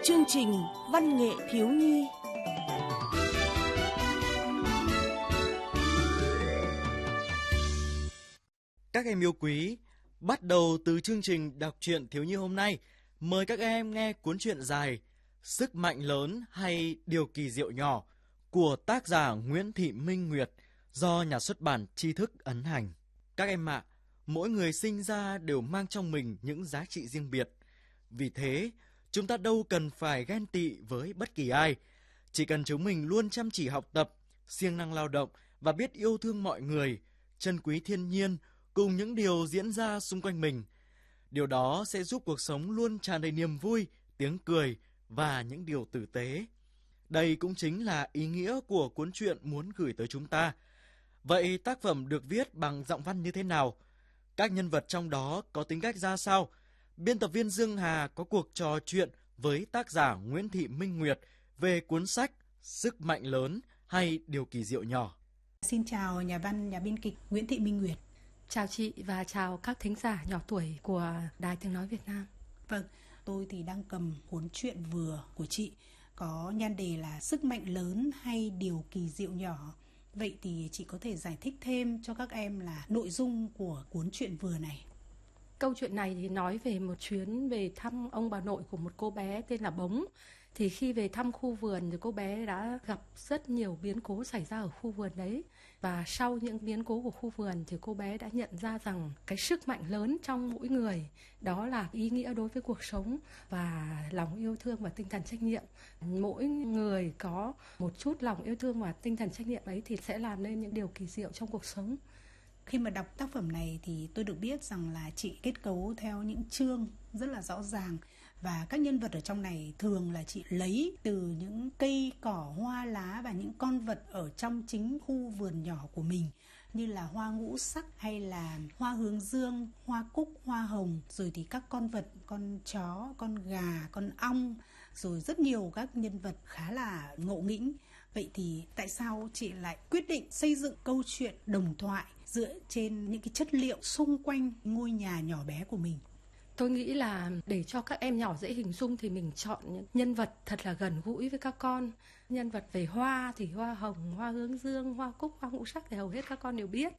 Chương trình Văn nghệ thiếu nhi. Các em yêu quý, bắt đầu từ chương trình đọc truyện thiếu nhi hôm nay, mời các em nghe cuốn truyện dài Sức mạnh lớn hay điều kỳ diệu nhỏ của tác giả Nguyễn Thị Minh Nguyệt do nhà xuất bản Tri Thức ấn hành. Các em ạ, mỗi người sinh ra đều mang trong mình những giá trị riêng biệt. Vì thế, chúng ta đâu cần phải ghen tị với bất kỳ ai. Chỉ cần chúng mình luôn chăm chỉ học tập, siêng năng lao động và biết yêu thương mọi người, trân quý thiên nhiên cùng những điều diễn ra xung quanh mình. Điều đó sẽ giúp cuộc sống luôn tràn đầy niềm vui, tiếng cười và những điều tử tế. Đây cũng chính là ý nghĩa của cuốn truyện muốn gửi tới chúng ta. Vậy tác phẩm được viết bằng giọng văn như thế nào? Các nhân vật trong đó có tính cách ra sao? Biên tập viên Dương Hà có cuộc trò chuyện với tác giả Nguyễn Thị Minh Nguyệt về cuốn sách Sức mạnh lớn hay điều kỳ diệu nhỏ. Xin chào nhà văn, nhà biên kịch Nguyễn Thị Minh Nguyệt. Chào chị và chào các thính giả nhỏ tuổi của Đài Tiếng Nói Việt Nam. Vâng, tôi thì đang cầm cuốn truyện vừa của chị, có nhan đề là Sức mạnh lớn hay điều kỳ diệu nhỏ. Vậy thì chị có thể giải thích thêm cho các em là nội dung của cuốn truyện vừa này. Câu chuyện này thì nói về một chuyến về thăm ông bà nội của một cô bé tên là Bống. Thì khi về thăm khu vườn thì cô bé đã gặp rất nhiều biến cố xảy ra ở khu vườn đấy. Và sau những biến cố của khu vườn thì cô bé đã nhận ra rằng cái sức mạnh lớn trong mỗi người, đó là ý nghĩa đối với cuộc sống và lòng yêu thương và tinh thần trách nhiệm. Mỗi người có một chút lòng yêu thương và tinh thần trách nhiệm ấy thì sẽ làm nên những điều kỳ diệu trong cuộc sống. Khi mà đọc tác phẩm này thì tôi được biết rằng là chị kết cấu theo những chương rất là rõ ràng. Và các nhân vật ở trong này thường là chị lấy từ những cây cỏ, hoa lá và những con vật ở trong chính khu vườn nhỏ của mình, như là hoa ngũ sắc hay là hoa hướng dương, hoa cúc, hoa hồng, rồi thì các con vật, con chó, con gà, con ong, rồi rất nhiều các nhân vật khá là ngộ nghĩnh. Vậy thì tại sao chị lại quyết định xây dựng câu chuyện đồng thoại dựa trên những cái chất liệu xung quanh ngôi nhà nhỏ bé của mình? Tôi nghĩ là để cho các em nhỏ dễ hình dung thì mình chọn những nhân vật thật là gần gũi với các con. Nhân vật về hoa thì hoa hồng, hoa hướng dương, hoa cúc, hoa ngũ sắc thì hầu hết các con đều biết.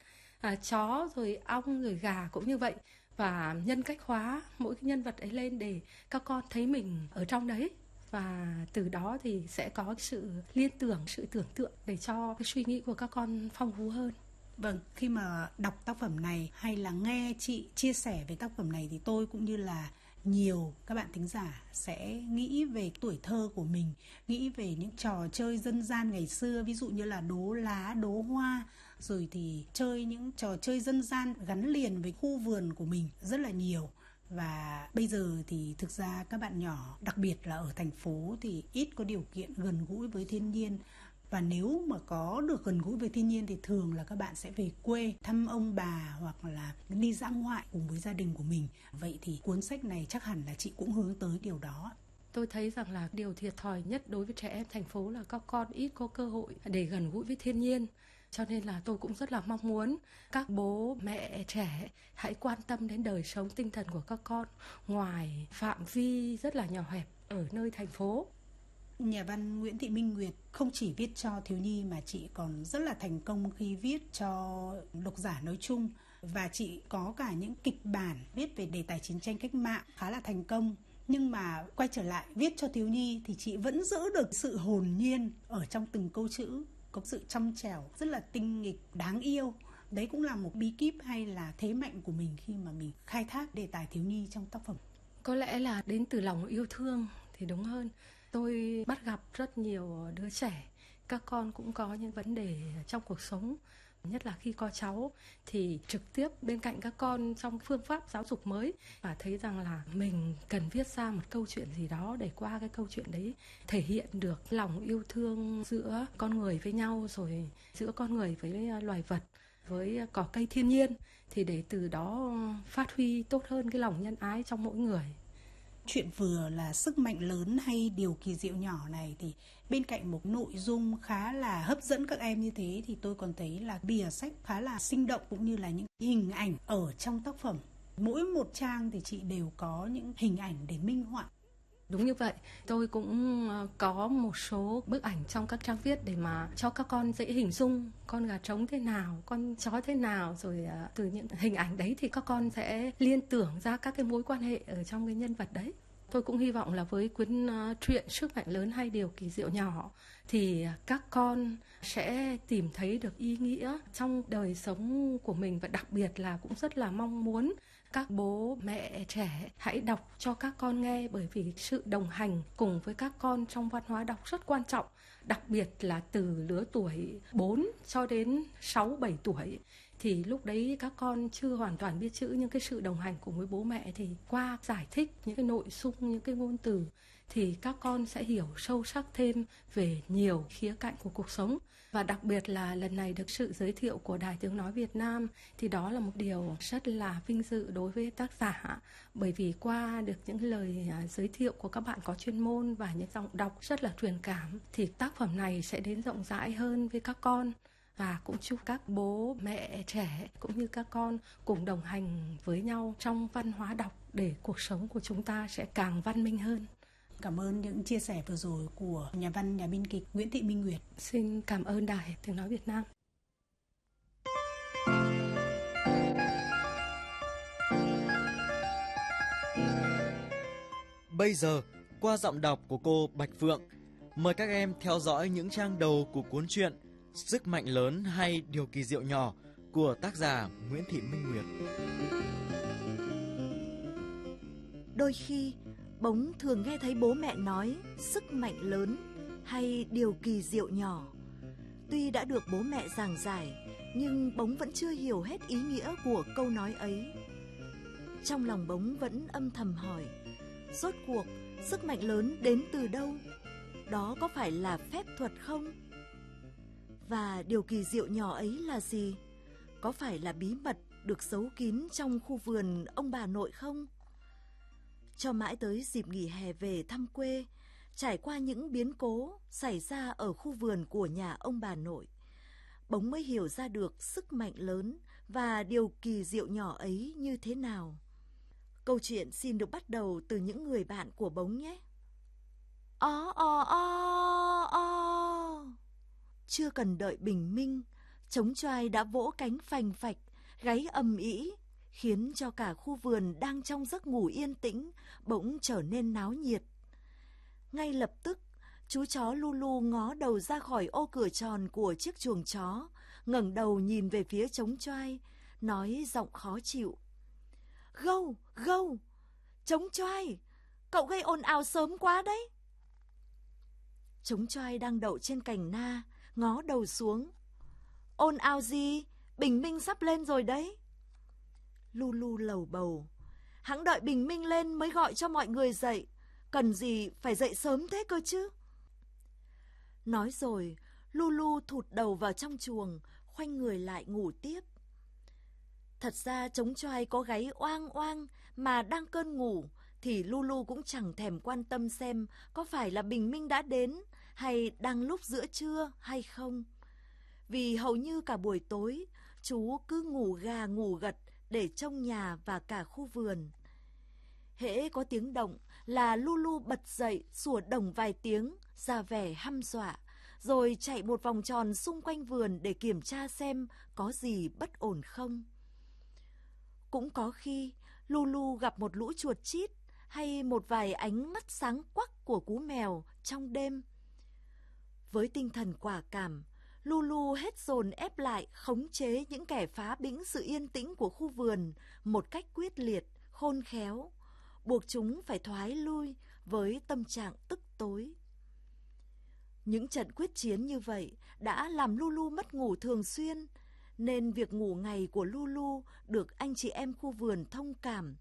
Chó rồi ong rồi gà cũng như vậy. Và nhân cách hóa mỗi cái nhân vật ấy lên để các con thấy mình ở trong đấy. Và từ đó thì sẽ có sự liên tưởng, sự tưởng tượng để cho cái suy nghĩ của các con phong phú hơn. Vâng, khi mà đọc tác phẩm này hay là nghe chị chia sẻ về tác phẩm này thì tôi cũng như là nhiều các bạn thính giả sẽ nghĩ về tuổi thơ của mình, nghĩ về những trò chơi dân gian ngày xưa, ví dụ như là đố lá, đố hoa, rồi thì chơi những trò chơi dân gian gắn liền với khu vườn của mình rất là nhiều. Và bây giờ thì thực ra các bạn nhỏ, đặc biệt là ở thành phố thì ít có điều kiện gần gũi với thiên nhiên. Và nếu mà có được gần gũi với thiên nhiên thì thường là các bạn sẽ về quê thăm ông bà hoặc là đi dã ngoại cùng với gia đình của mình. Vậy thì cuốn sách này chắc hẳn là chị cũng hướng tới điều đó. Tôi thấy rằng là điều thiệt thòi nhất đối với trẻ em thành phố là các con ít có cơ hội để gần gũi với thiên nhiên. Cho nên là tôi cũng rất là mong muốn các bố mẹ trẻ hãy quan tâm đến đời sống tinh thần của các con ngoài phạm vi rất là nhỏ hẹp ở nơi thành phố. Nhà văn Nguyễn Thị Minh Nguyệt không chỉ viết cho thiếu nhi mà chị còn rất là thành công khi viết cho độc giả nói chung. Và chị có cả những kịch bản viết về đề tài chiến tranh cách mạng khá là thành công. Nhưng mà quay trở lại viết cho thiếu nhi thì chị vẫn giữ được sự hồn nhiên ở trong từng câu chữ. Có sự trong trẻo, rất là tinh nghịch, đáng yêu. Đấy cũng là một bí kíp hay là thế mạnh của mình khi mà mình khai thác đề tài thiếu nhi trong tác phẩm. Có lẽ là đến từ lòng yêu thương thì đúng hơn. Tôi bắt gặp rất nhiều đứa trẻ, các con cũng có những vấn đề trong cuộc sống. Nhất là khi có cháu thì trực tiếp bên cạnh các con trong phương pháp giáo dục mới và thấy rằng là mình cần viết ra một câu chuyện gì đó để qua cái câu chuyện đấy thể hiện được lòng yêu thương giữa con người với nhau, rồi giữa con người với loài vật, với cỏ cây thiên nhiên, thì để từ đó phát huy tốt hơn cái lòng nhân ái trong mỗi người. Chuyện vừa là Sức mạnh lớn hay điều kỳ diệu nhỏ này thì bên cạnh một nội dung khá là hấp dẫn các em như thế thì tôi còn thấy là bìa sách khá là sinh động cũng như là những hình ảnh ở trong tác phẩm. Mỗi một trang thì chị đều có những hình ảnh để minh họa. Đúng như vậy, tôi cũng có một số bức ảnh trong các trang viết để mà cho các con dễ hình dung con gà trống thế nào, con chó thế nào, rồi từ những hình ảnh đấy thì các con sẽ liên tưởng ra các cái mối quan hệ ở trong cái nhân vật đấy. Tôi cũng hy vọng là với cuốn truyện Sức mạnh lớn hay điều kỳ diệu nhỏ thì các con sẽ tìm thấy được ý nghĩa trong đời sống của mình, và đặc biệt là cũng rất là mong muốn các bố mẹ trẻ hãy đọc cho các con nghe, bởi vì sự đồng hành cùng với các con trong văn hóa đọc rất quan trọng, đặc biệt là từ lứa tuổi 4 cho đến 6-7 tuổi. Thì lúc đấy các con chưa hoàn toàn biết chữ, nhưng cái sự đồng hành cùng với bố mẹ thì qua giải thích những cái nội dung, những cái ngôn từ thì các con sẽ hiểu sâu sắc thêm về nhiều khía cạnh của cuộc sống. Và đặc biệt là lần này được sự giới thiệu của Đài Tiếng Nói Việt Nam thì đó là một điều rất là vinh dự đối với tác giả, bởi vì qua được những lời giới thiệu của các bạn có chuyên môn và những giọng đọc rất là truyền cảm thì tác phẩm này sẽ đến rộng rãi hơn với các con. Và cũng chúc các bố mẹ trẻ cũng như các con cùng đồng hành với nhau trong văn hóa đọc để cuộc sống của chúng ta sẽ càng văn minh hơn. Cảm ơn những chia sẻ vừa rồi của nhà văn, nhà biên kịch Nguyễn Thị Minh Nguyệt. Xin cảm ơn Đài Tiếng Nói Việt Nam. Bây giờ, qua giọng đọc của cô Bạch Phượng, mời các em theo dõi những trang đầu của cuốn truyện Sức mạnh lớn hay điều kỳ diệu nhỏ của tác giả Nguyễn Thị Minh Nguyệt. Đôi khi, Bống thường nghe thấy bố mẹ nói sức mạnh lớn hay điều kỳ diệu nhỏ. Tuy đã được bố mẹ giảng giải, nhưng Bống vẫn chưa hiểu hết ý nghĩa của câu nói ấy. Trong lòng Bống vẫn âm thầm hỏi, rốt cuộc sức mạnh lớn đến từ đâu? Đó có phải là phép thuật không? Và điều kỳ diệu nhỏ ấy là gì? Có phải là bí mật được giấu kín trong khu vườn ông bà nội không? Cho mãi tới dịp nghỉ hè về thăm quê, trải qua những biến cố xảy ra ở khu vườn của nhà ông bà nội, Bống mới hiểu ra được sức mạnh lớn và điều kỳ diệu nhỏ ấy như thế nào. Câu chuyện xin được bắt đầu từ những người bạn của Bống nhé. Chưa cần đợi bình minh, trống choai đã vỗ cánh phành phạch, gáy ầm ĩ, khiến cho cả khu vườn đang trong giấc ngủ yên tĩnh bỗng trở nên náo nhiệt. Ngay lập tức, chú chó Lulu ngó đầu ra khỏi ô cửa tròn của chiếc chuồng chó, ngẩng đầu nhìn về phía trống choai, nói giọng khó chịu: Gâu, gâu, trống choai, cậu gây ồn ào sớm quá đấy. Trống choai đang đậu trên cành na, ngó đầu xuống. Ồn ào gì, bình minh sắp lên rồi đấy. Lulu lầu bầu, hẵng đợi bình minh lên mới gọi cho mọi người dậy, cần gì phải dậy sớm thế cơ chứ. Nói rồi, Lulu thụt đầu vào trong chuồng, khoanh người lại ngủ tiếp. Thật ra trống choai có gáy oang oang mà đang cơn ngủ thì Lulu cũng chẳng thèm quan tâm xem có phải là bình minh đã đến hay đang lúc giữa trưa hay không. Vì hầu như cả buổi tối, chú cứ ngủ gà ngủ gật để trông nhà và cả khu vườn. Hễ có tiếng động là Lulu bật dậy sủa đồng vài tiếng, ra vẻ hăm dọa, rồi chạy một vòng tròn xung quanh vườn để kiểm tra xem có gì bất ổn không. Cũng có khi Lulu gặp một lũ chuột chít hay một vài ánh mắt sáng quắc của cú mèo trong đêm. Với tinh thần quả cảm, Lulu hết dồn ép lại khống chế những kẻ phá bĩnh sự yên tĩnh của khu vườn một cách quyết liệt, khôn khéo, buộc chúng phải thoái lui với tâm trạng tức tối. Những trận quyết chiến như vậy đã làm Lulu mất ngủ thường xuyên, nên việc ngủ ngày của Lulu được anh chị em khu vườn thông cảm